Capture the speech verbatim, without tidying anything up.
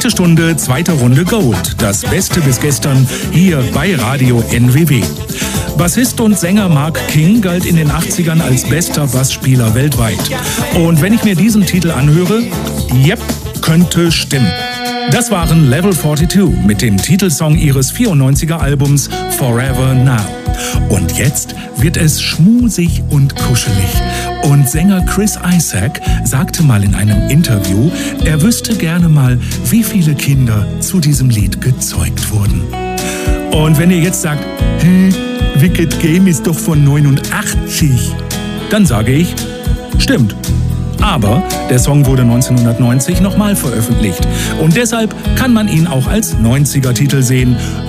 Dritte Stunde, zweite Runde Gold. Das Beste bis gestern hier bei Radio N W W. Bassist und Sänger Mark King galt in den achtzigern als bester Bassspieler weltweit. Und wenn ich mir diesen Titel anhöre, yep, könnte stimmen. Das waren Level zweiundvierzig mit dem Titelsong ihres vierundneunziger Albums Forever Now. Und jetzt wird es schmusig und kuschelig. Und Sänger Chris Isaak sagte mal in einem Interview, er wüsste gerne mal, wie viele Kinder zu diesem Lied gezeugt wurden. Und wenn ihr jetzt sagt, hä, Wicked Game ist doch von neunundachtzig, dann sage ich, stimmt. Aber der Song wurde neunzehnhundertneunzig nochmal veröffentlicht und deshalb kann man ihn auch als neunziger-Titel sehen.